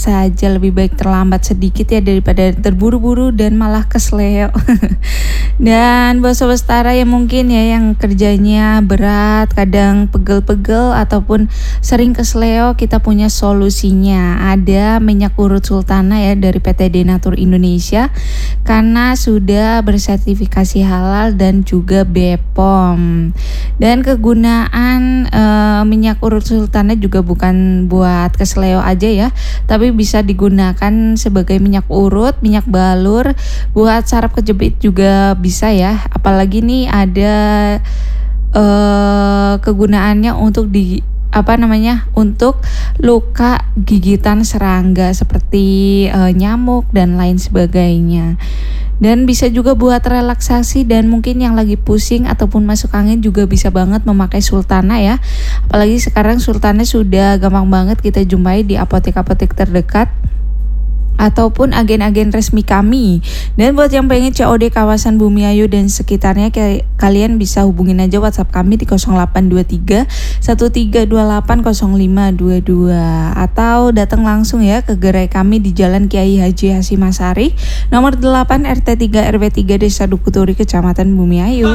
saja lebih baik terlambat sedikit ya daripada terburu-buru dan malah kesleo. Dan buat Sobat Setara yang mungkin ya yang kerjanya berat, kadang pegel-pegel ataupun sering kesleo, kita punya solusinya. Ada minyak urut sultana ya dari PT Denatur Indonesia karena sudah bersertifikasi halal dan juga BPOM. Dan kegunaan minyak urut sultana juga bukan buat kesleo aja ya, tapi bisa digunakan sebagai minyak urut, minyak balur, buat saraf kejepit juga bisa ya. Apalagi nih ada kegunaannya untuk untuk luka gigitan serangga seperti nyamuk dan lain sebagainya. Dan bisa juga buat relaksasi, dan mungkin yang lagi pusing ataupun masuk angin juga bisa banget memakai sultana ya. Apalagi sekarang sultana sudah gampang banget kita jumpai di apotek-apotek terdekat ataupun agen-agen resmi kami. Dan buat yang pengen COD kawasan Bumiayu dan sekitarnya, kalian bisa hubungin aja WhatsApp kami di 0823 1328 0522 atau datang langsung ya ke gerai kami di Jalan Kiai Haji Hasyim Asyari nomor 8 RT 3 RW 3 Desa Dukuturi Kecamatan Bumiayu.